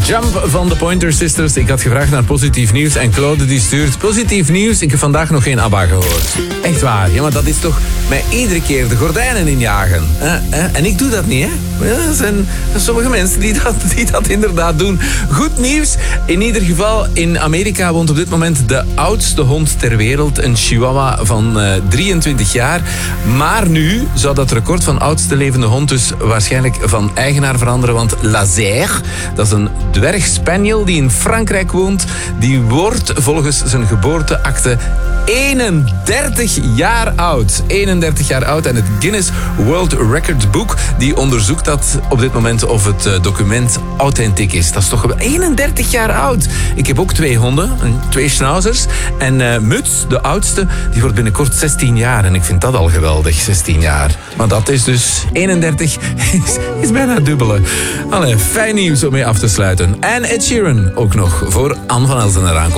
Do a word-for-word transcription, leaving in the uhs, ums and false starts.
Jump van de Pointer Sisters. Ik had gevraagd naar positief nieuws en Claude die stuurt positief nieuws. Ik heb vandaag nog geen ABBA gehoord. Echt waar. Ja, maar dat is toch mij iedere keer de gordijnen injagen. Eh, eh? En ik doe dat niet, hè. Ja, er zijn sommige mensen die dat, die dat inderdaad doen. Goed nieuws. In ieder geval, in Amerika woont op dit moment de oudste hond ter wereld. Een chihuahua van uh, drieëntwintig jaar. Maar nu zou dat record van oudste levende hond dus waarschijnlijk van eigenaar veranderen. Want Lazaire, dat is een dwergspaniel die in Frankrijk woont, die wordt volgens zijn geboorteakte eenendertig jaar oud. eenendertig jaar oud. En het Guinness World Records boek die onderzoekt dat op dit moment of het document authentiek is. Dat is toch eenendertig jaar oud. Ik heb ook twee honden, twee schnauzers. En uh, Muts, de oudste, die wordt binnenkort zestien jaar. En ik vind dat al geweldig, zestien jaar. Maar dat is dus eenendertig, is, is bijna het dubbele. Allee, fijn nieuws om mee af te sluiten. En Ed Sheeran ook nog voor Anne van Elsen eraan komt.